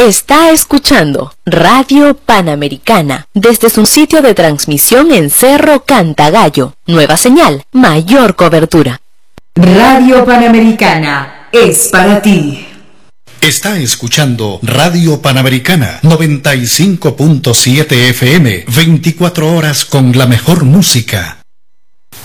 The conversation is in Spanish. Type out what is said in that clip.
Está escuchando Radio Panamericana desde su sitio de transmisión en Cerro Cantagallo. Nueva señal, mayor cobertura. Radio Panamericana es para ti. Está escuchando Radio Panamericana 95.7 FM, 24 horas con la mejor música.